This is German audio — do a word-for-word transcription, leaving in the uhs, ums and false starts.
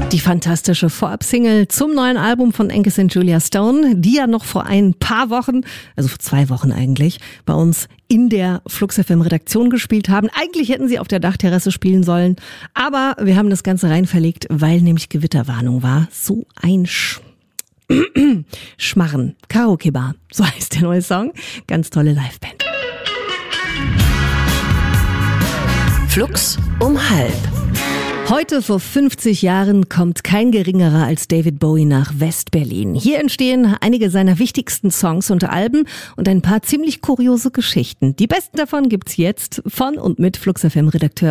Die fantastische Vorab-Single zum neuen Album von Angus und Julia Stone, die ja noch vor ein paar Wochen, also vor zwei Wochen eigentlich, bei uns in der Flux F M Redaktion gespielt haben. Eigentlich hätten sie auf der Dachterrasse spielen sollen, aber wir haben das Ganze rein verlegt, weil nämlich Gewitterwarnung war. So ein Sch Schmarren. Karaoke Bar, so heißt der neue Song. Ganz tolle Liveband. Flux um halb. Heute vor fünfzig Jahren kommt kein geringerer als David Bowie nach West-Berlin. Hier entstehen einige seiner wichtigsten Songs und Alben und ein paar ziemlich kuriose Geschichten. Die besten davon gibt's jetzt von und mit Flux F M Redakteur